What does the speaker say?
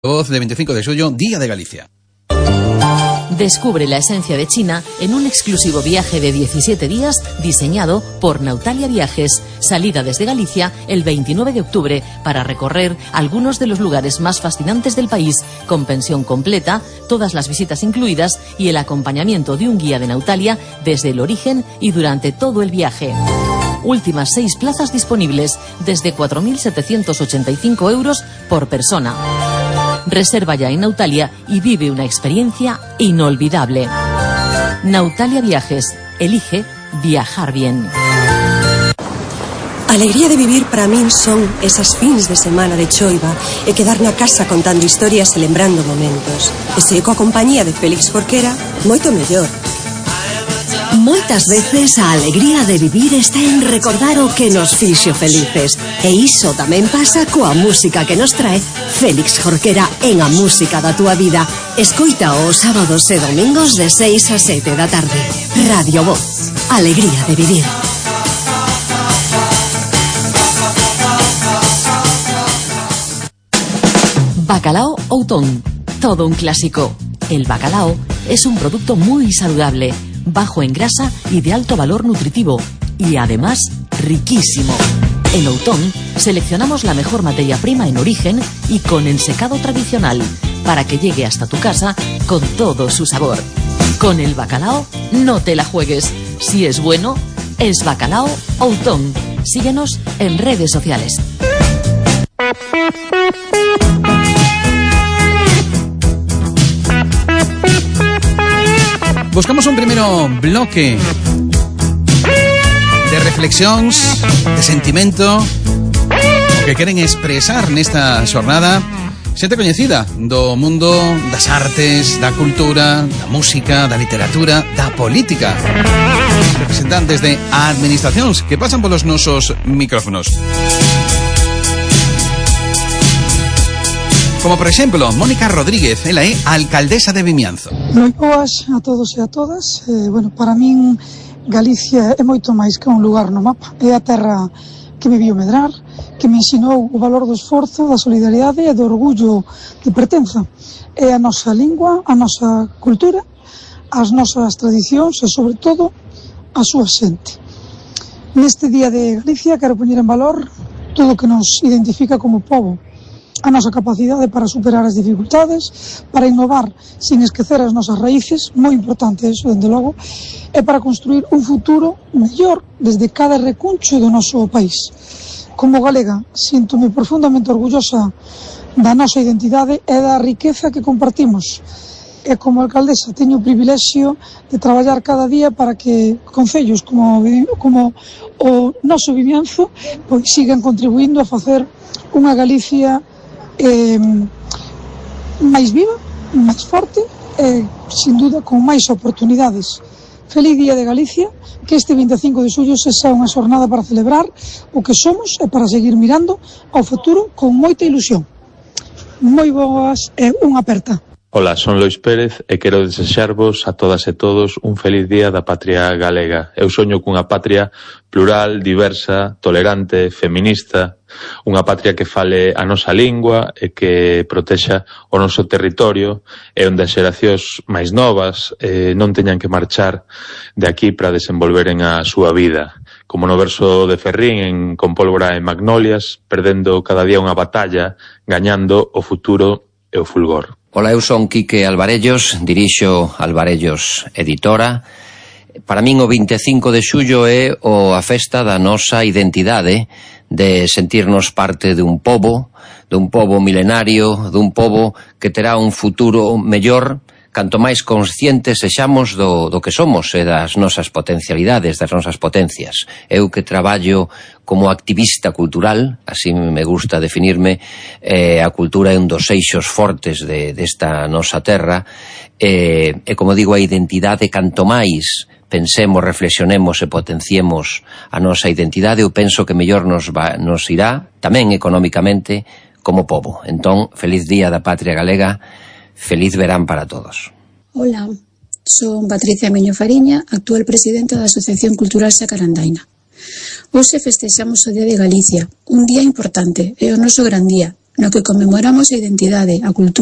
Voz de 25 de julio, Día de Galicia. Descubre la esencia de China en un exclusivo viaje de 17 días diseñado por Nautalia Viajes. Salida desde Galicia el 29 de octubre para recorrer algunos de los lugares más fascinantes del país, con pensión completa, todas las visitas incluidas y el acompañamiento de un guía de Nautalia desde el origen y durante todo el viaje. Últimas 6 plazas disponibles desde 4.785 euros por persona. Reserva ya en Nautalia y vive una experiencia inolvidable. Nautalia Viajes. Elige viajar bien. Alegría de vivir para min son esas fins de semana de choiva e quedar na casa contando historias e lembrando momentos. E se coa compañía de Félix Jorquera, moito mellor. Moitas veces a alegría de vivir está en recordar o que nos fixo felices. E iso tamén pasa coa música que nos trae Félix Jorquera en A Música da Túa Vida. Escoita os sábados e domingos de 6 a 7 da tarde. Radio Voz. Alegría de vivir. Bacalao Outón. Todo un clásico. El bacalao es un producto muy saludable, bajo en grasa y de alto valor nutritivo, y además riquísimo. En Outón seleccionamos la mejor materia prima en origen y con ensecado tradicional, para que llegue hasta tu casa con todo su sabor. Con el bacalao no te la juegues. Si es bueno, es Bacalao Outón. Síguenos en redes sociales. Buscamos un primeiro bloque de reflexións, de sentimento, o que queren expresar nesta xornada xente coñecida do mundo das artes, da cultura, da música, da literatura, da política. Representantes de administracións que pasan polos nosos micrófonos. Como por exemplo, Mónica Rodríguez, ela é alcaldesa de Vimianzo. Moi boas a todos e a todas. Para min Galicia é moito máis que un lugar no mapa. É a terra que me viu medrar, que me ensinou o valor do esforzo, da solidaridade e do orgullo de pertenza. É a nosa lingua, a nosa cultura, as nosas tradicións e, sobre todo, a súa xente. Neste Día de Galicia quero poñer en valor todo o que nos identifica como pobo. A nosa capacidade para superar as dificultades, para innovar sin esquecer as nosas raíces, moi importante eso, dende logo, e para construir un futuro mellor desde cada recuncho do noso país. Como galega, síntome profundamente orgullosa da nosa identidade e da riqueza que compartimos. E como alcaldesa teño o privilexio de traballar cada día para que concellos como o noso Vimianzo pois sigan contribuindo a facer unha Galicia máis viva, máis forte e, sin duda, con máis oportunidades. Feliz Día de Galicia, que este 25 de xullo sexa unha xornada para celebrar o que somos e para seguir mirando ao futuro con moita ilusión. Moi boas e unha aperta. Ola, son Lois Pérez e quero desexarvos a todas e todos un feliz día da patria galega. Eu soño cunha patria plural, diversa, tolerante, feminista, unha patria que fale a nosa lingua e que protexa o noso territorio e onde as xeracións máis novas non teñan que marchar de aquí para desenvolveren a súa vida. Como no verso de Ferrín en Con pólvora e magnolias, perdendo cada día unha batalla, gañando o futuro e o fulgor. Ola, eu son Quique Alvarellos, dirixo Alvarellos Editora. Para min o 25 de xullo é a festa da nosa identidade, de sentirnos parte dun pobo milenario, dun pobo que terá un futuro mellor, canto máis conscientes sexamos do que somos e das nosas potencialidades, das nosas potencias. Eu que traballo como activista cultural, así me gusta definirme, a cultura é un dos eixos fortes desta nosa terra, e como digo, a identidade canto máis pensemos, reflexionemos e potenciemos a nosa identidade, eu penso que mellor nos irá, tamén económicamente, como pobo. Entón, feliz Día da Patria Galega, feliz verán para todos. Hola, son Patricia Miño Fariña, actual presidenta da Asociación Cultural Sacarandaina. Hoxe festexamos o Día de Galicia, un día importante, é o noso gran día. no que conmemoramos a identidade, a cultura,